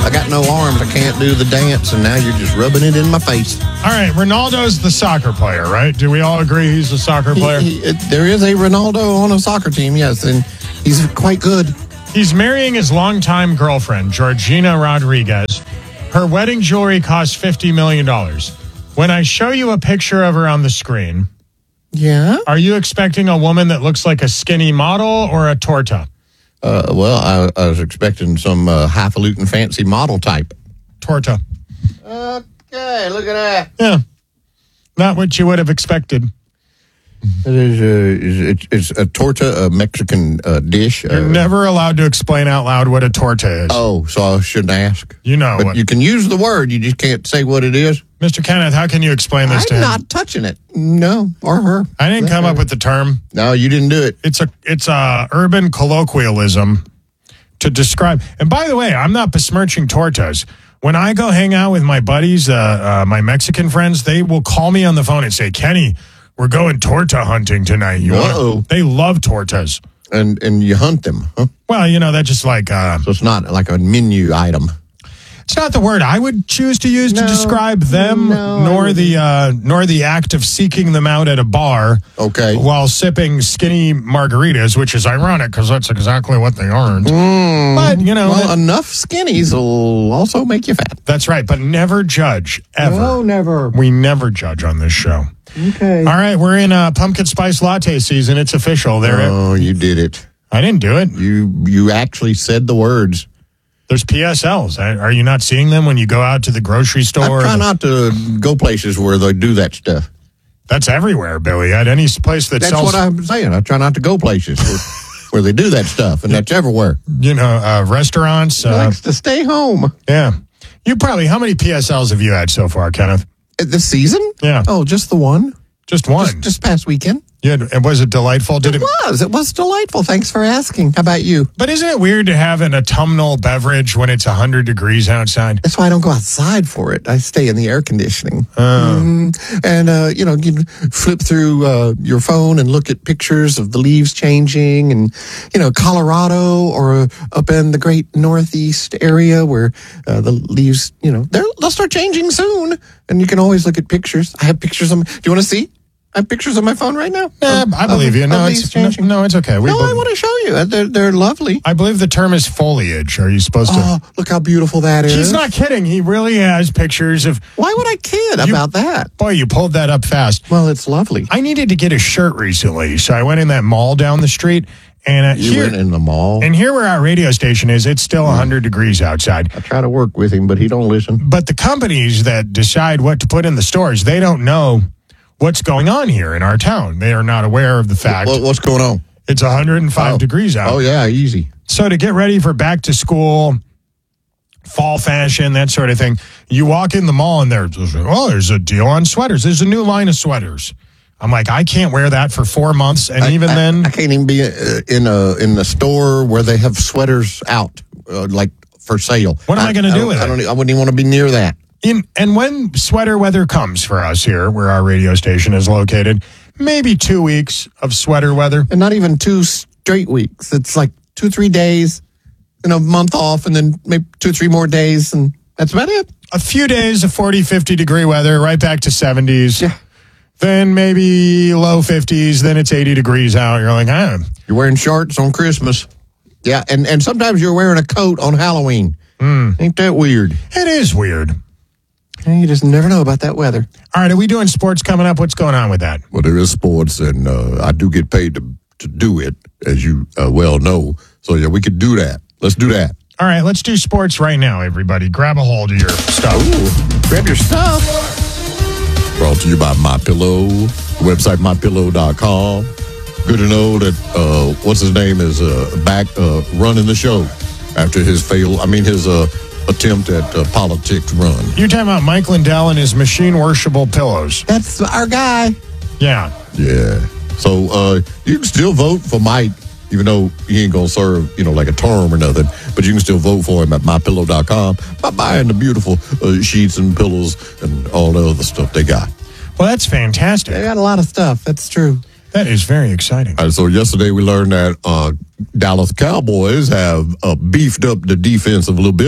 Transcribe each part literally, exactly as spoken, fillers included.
I got no arms. I can't do the dance, and now you're just rubbing it in my face. All right, Ronaldo's the soccer player, right? Do we all agree he's a soccer player? He, he, there is a Ronaldo on a soccer team, yes, and he's quite good. He's marrying his longtime girlfriend, Georgina Rodriguez. Her wedding jewelry costs fifty million dollars. When I show you a picture of her on the screen, yeah, are you expecting a woman that looks like a skinny model or a torta? Uh, well, I, I was expecting some uh, highfalutin fancy model type. Torta. Okay, look at that. Yeah. Not what you would have expected. It is a, it's, it's a torta, a Mexican uh, dish. You're uh, never allowed to explain out loud what a torta is. Oh, so I shouldn't ask. You know But what. you can use the word, you just can't say what it is. Mister Kenneth, how can you explain this to I'm him? not touching it. No, or her. I didn't come up with the term. No, you didn't do it. It's a it's a urban colloquialism to describe. And by the way, I'm not besmirching tortas. When I go hang out with my buddies, uh, uh, my Mexican friends, they will call me on the phone and say, Kenny, we're going torta hunting tonight. You Uh-oh. wanna? They love tortas. And and you hunt them, huh? Well, you know, that's just like... Uh, So it's not like a menu item. it's not the word I would choose to use No, to describe them, no, I nor wouldn't. the uh, nor the act of seeking them out at a bar Okay. while sipping skinny margaritas, which is ironic because that's exactly what they aren't. Mm, But, you know, well, that- enough skinnies will also make you fat. that's right. But never judge, ever. No, never. We never judge on this show. Okay. All right, we're in uh, pumpkin spice latte season. It's official. There, Oh, you did it. I didn't do it. You you actually said the words. There's P S Ls. Are you not seeing them when you go out to the grocery I store? try not to go places where they do that stuff. That's everywhere, Billy. At any place that That's sells, what I'm saying. I try not to go places where, where they do that stuff, and that's everywhere. you know, uh, restaurants. He Uh, likes to stay home. yeah. You probably, how many P S Ls have you had so far, Kenneth? This season? Yeah. Oh, just the one. Just one. Just, just past weekend. Yeah, and was it delightful? Did It was. It was delightful. Thanks for asking. How about you? But isn't it weird to have an autumnal beverage when it's one hundred degrees outside? That's why I don't go outside for it. I stay in the air conditioning. Oh. Mm, and, uh, you know, you flip through uh, your phone and look at pictures of the leaves changing and, you know, Colorado or uh, up in the great Northeast area where uh, the leaves, you know, they're, they'll start changing soon. And you can always look at pictures. I have pictures of them. Do you want to see? I have pictures on my phone right now. Yeah, of- I believe of- you. No, of it's leaves changing. no, no, it's okay. We No, bel- I want to show you. They're, they're lovely. I believe the term is foliage. Are you supposed to? Oh, look how beautiful that is. He's not kidding. He really has pictures of. Why would I kid You- about that? Boy, you pulled that up fast. Well, it's lovely. I needed to get a shirt recently, so I went in that mall down the street, and uh, You here, went in the mall. and here where our radio station is, it's still one hundred degrees outside. I try to work with him, but he don't listen. But the companies that decide what to put in the stores, they don't know what's going on here in our town. They are not aware of the fact What, what's going on? it's one hundred five Oh. degrees out. Oh, yeah, easy. So to get ready for back to school, fall fashion, that sort of thing, you walk in the mall and there's, oh, there's a deal on sweaters. There's a new line of sweaters. I'm like, I can't wear that for four months. And I- even I, then, I can't even be uh, in a in the store where they have sweaters out, uh, like for sale. What am I gonna do don't- with I it? don't. e- I wouldn't even want to be near that. in, and when sweater weather comes for us here, where our radio station is located, maybe two weeks of sweater weather. And not even two straight weeks. It's like two, three days, and a month off, and then maybe two, three more days, and that's about it. A few days of forty, fifty degree weather, right back to seventies. Yeah. Then maybe low fifties, then it's eighty degrees out. You're like, ah. You're wearing shorts on Christmas. Yeah, and, and sometimes you're wearing a coat on Halloween. Mm. Ain't that weird? It is weird. You just never know about that weather. All right, are we doing sports coming up? What's going on with that? Well, there is sports, and uh, I do get paid to, to do it, as you uh, well know. So, yeah, we could do that. Let's do that. All right, let's do sports right now, everybody. Grab a hold of your stuff. Ooh, grab your stuff. Brought to you by MyPillow, the website my pillow dot com. Good to know that, uh, what's his name, is uh, back uh, running the show after his fail, I mean, his uh, attempt at uh, politics run. You're talking about Mike Lindell and his machine worshipable pillows. That's our guy. Yeah. Yeah. So uh, you can still vote for Mike, even though he ain't going to serve, you know, like a term or nothing. But you can still vote for him at my pillow dot com by buying the beautiful uh, sheets and pillows and all the other stuff they got. Well, that's fantastic. They got a lot of stuff. That's true. That is very exciting. Uh, so yesterday we learned that uh, Dallas Cowboys have uh, beefed up the defense a little bit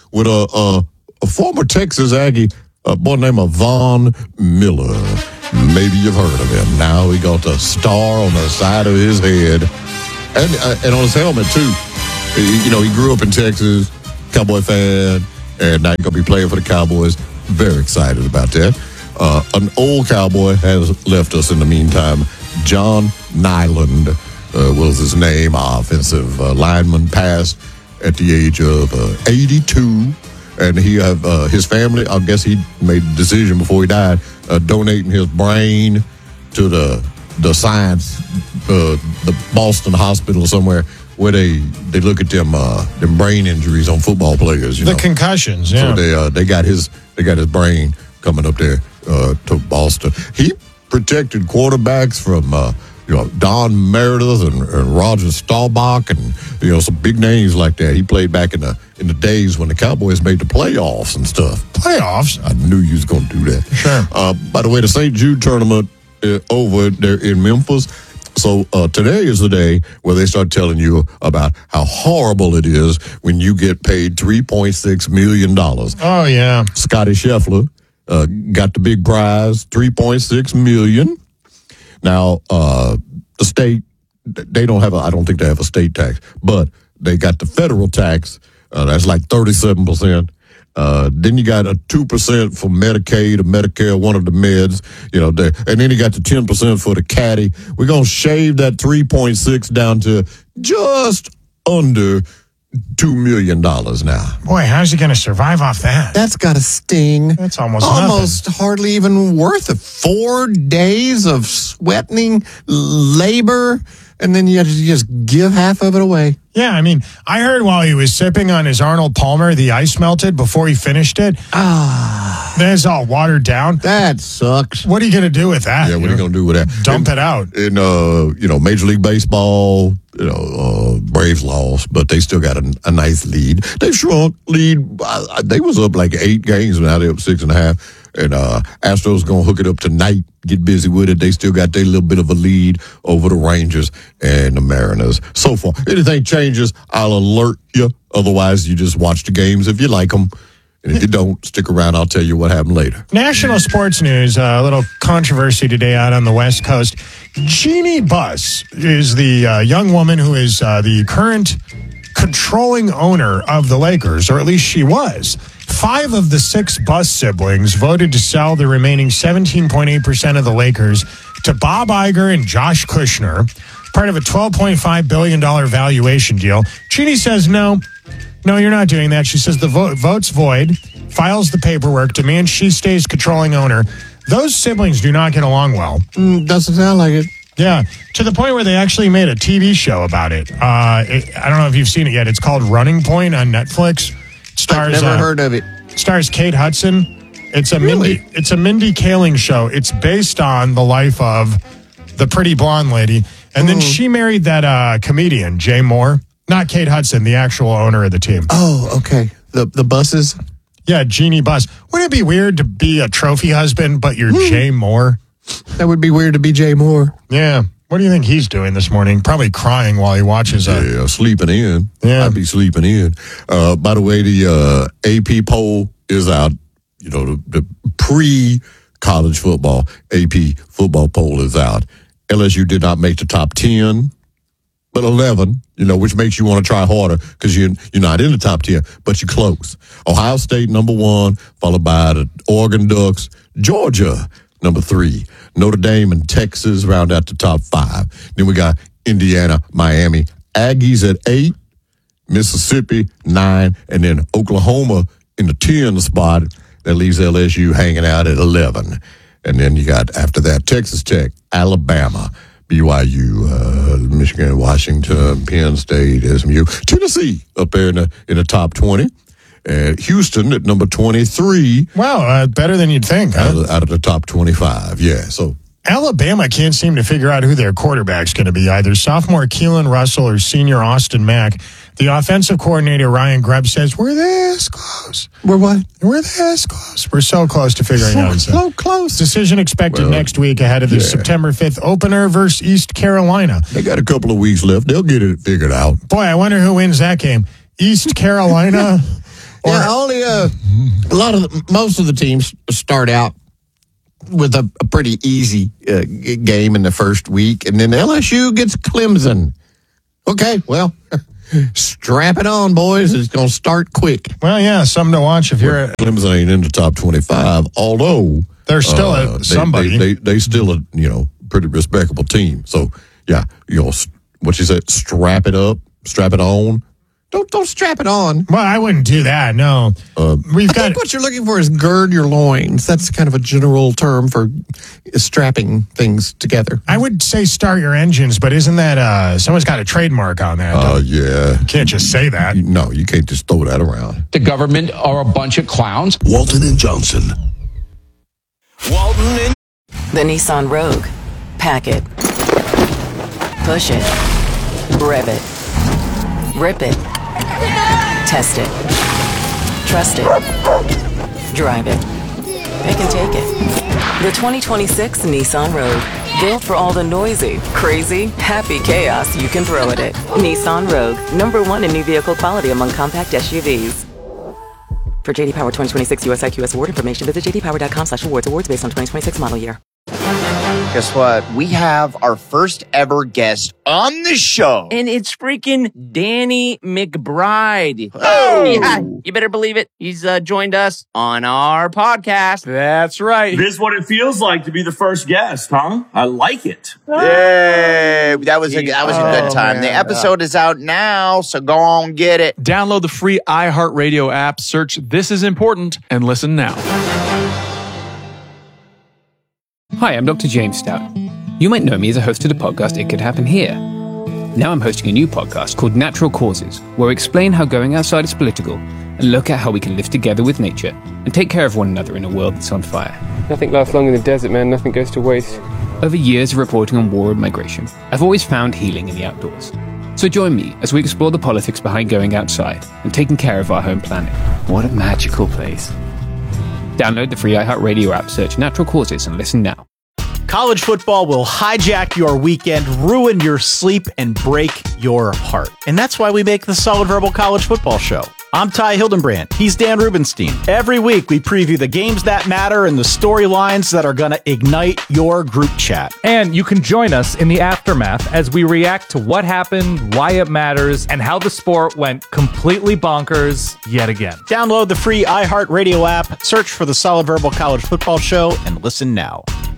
with a, a, a former Texas Aggie, a boy named Von Miller. Maybe you've heard of him. Now he got a star on the side of his head and uh, and on his helmet, too. You know, he grew up in Texas, Cowboy fan, and now he's going to be playing for the Cowboys. Very excited about that. Uh, an old Cowboy has left us in the meantime. John Nyland uh, was his name. Our offensive uh, lineman passed at the age of uh, eighty-two. And he have uh, his family, I guess he made a decision before he died, uh, donating his brain to the the science, uh, the Boston Hospital somewhere, where they, they look at them uh, them brain injuries on football players. You the know? concussions, yeah. So they uh, they got his they got his brain coming up there uh, to Boston. He protected quarterbacks from uh, you know Don Meredith and, and Roger Staubach and you know some big names like that. He played back in the in the days when the Cowboys made the playoffs and stuff. Playoffs? I knew you was going to do that. Sure. Uh, by the way, the Saint Jude tournament uh, over there in Memphis. So uh, today is the day where they start telling you about how horrible it is when you get paid three point six million dollars. Oh, yeah. Scotty Scheffler uh, got the big prize, three point six million dollars. Now, uh, the state, they don't have a, I don't think they have a state tax, but they got the federal tax. Uh, that's like thirty-seven percent. Uh, then you got a two percent for Medicaid or Medicare, one of the meds, you know, they, and then you got the ten percent for the caddy. We're going to shave that three point six down to just under two million dollars now. Boy, how's he going to survive off that? That's got to sting. That's almost Almost nothing. hardly even worth it. Four days of sweating labor, and then you have to just give half of it away. Yeah, I mean, I heard while he was sipping on his Arnold Palmer, the ice melted before he finished it. Ah. Then it's all watered down. That sucks. What are you going to do with that? Yeah, what are you going to do with that? Dump in, it out. In, uh, you know, Major League Baseball, you know, uh, Braves lost, but they still got a, a nice lead. They shrunk lead. Uh, they was up like eight games, now they're up six and a half. And uh, Astros going to hook it up tonight, get busy with it. They still got their little bit of a lead over the Rangers and the Mariners. So far, anything changes, I'll alert you. Otherwise, you just watch the games if you like them. And if you don't, stick around. I'll tell you what happened later. National sports news, uh, a little controversy today out on the West Coast. Jeannie Buss is the uh, young woman who is uh, the current controlling owner of the Lakers, or at least she was. Five of the six Buss siblings voted to sell the remaining seventeen point eight percent of the Lakers to Bob Iger and Josh Kushner, part of a twelve point five billion dollars valuation deal. Jeannie says, no, no, you're not doing that. She says the vote, vote's void, files the paperwork, demands she stays controlling owner. Those siblings do not get along well. Mm, doesn't sound like it. Yeah, to the point where they actually made a T V show about it. Uh, it I don't know if you've seen it yet. It's called Running Point on Netflix. It stars, I've never uh, heard of it. Stars Kate Hudson. It's a Really? Mindy. It's a Mindy Kaling show. It's based on the life of the pretty blonde lady, and then she married that uh, comedian Jay Moore. Not Kate Hudson, the actual owner of the team. Oh, okay. The the buses. Yeah, Jeannie Buss. Wouldn't it be weird to be a trophy husband, but you're Jay Moore? That would be weird to be Jay Moore. Yeah. What do you think he's doing this morning? Probably crying while he watches a... Yeah, sleeping in. Yeah. I'd be sleeping in. Uh, by the way, the uh, A P poll is out. You know, the, the pre-college football A P football poll is out. L S U did not make the top ten, but eleven, you know, which makes you want to try harder because you're, you're not in the top ten, but you're close. Ohio State, number one, followed by the Oregon Ducks. Georgia, number three. Notre Dame and Texas round out the top five. Then we got Indiana, Miami, Aggies at eight, Mississippi, nine, and then Oklahoma in the ten spot. That leaves L S U hanging out at eleven. And then you got, after that, Texas Tech, Alabama, B Y U, uh, Michigan, Washington, Penn State, S M U, Tennessee up there in the, in the top twenty. Uh, Houston at number twenty-three. Wow, uh, better than you'd think, huh? Out of, out of the top twenty-five, yeah. So Alabama can't seem to figure out who their quarterback's going to be, either sophomore Keelan Russell or senior Austin Mack. The offensive coordinator, Ryan Grubb, says, we're this close. We're what? We're this close. We're so close to figuring So, out. so close. Decision expected Well, next week ahead of the yeah. September fifth opener versus East Carolina. they got a couple of weeks left. They'll get it figured out. Boy, I wonder who wins that game. East Carolina Or, yeah, only uh, a lot of the, most of the teams start out with a, a pretty easy uh, g- game in the first week, and then L S U gets Clemson. Okay, well, strap it on, boys. It's going to start quick. well, yeah, something to watch if you're. Clemson ain't in the top twenty-five, although They're still uh, a, they- somebody. They, they, they still a you know pretty respectable team. So yeah, you know what you said. Strap it up, strap it on. Don't don't strap it on. well, I wouldn't do that. No, Uh, we've I got. think what you're looking for is gird your loins. That's kind of a general term for strapping things together. I would say start your engines, but isn't that uh someone's got a trademark on that? uh, yeah. You can't just say that. You- No, you can't just throw that around. The government are a bunch of clowns. Walton and Johnson. Walton and The Nissan Rogue. Pack it. Push it. Rev it. Rip it. Test it. Trust it. Drive it. Pick and take it. The twenty twenty-six Nissan Rogue. Built for all the noisy, crazy, happy chaos you can throw at it. Nissan Rogue. Number one in new vehicle quality among compact S U Vs. For J D Power twenty twenty-six U S I Q S award information, visit j d power dot com slash awards. Awards based on twenty twenty-six model year. guess what? We have our first ever guest on the show. And it's freaking Danny McBride. Oh. Yeah, you better believe it. He's uh, joined us on our podcast. That's right. This is what it feels like to be the first guest, huh? I like it. Yay! That was a that was a good Oh, time. man. The episode is out now, so go on get it. Download the free iHeartRadio app, search This Is Important, and listen now. Hi, I'm Doctor James Stout. You might know me as a host of the podcast It Could Happen Here. Now I'm hosting a new podcast called Natural Causes, where I explain how going outside is political and look at how we can live together with nature and take care of one another in a world that's on fire. Nothing lasts long in the desert, man. Nothing goes to waste. Over years of reporting on war and migration, I've always found healing in the outdoors. So join me as we explore the politics behind going outside and taking care of our home planet. What a magical place. Download the free iHeartRadio app, search Natural Causes, and listen now. College football will hijack your weekend, ruin your sleep, and break your heart. And that's why we make the Solid Verbal College Football Show. I'm Ty Hildenbrand. He's Dan Rubenstein. Every week, we preview the games that matter and the storylines that are going to ignite your group chat. And you can join us in the aftermath as we react to what happened, why it matters, and how the sport went completely bonkers yet again. Download the free iHeartRadio app, search for the Solid Verbal College Football Show, and listen now.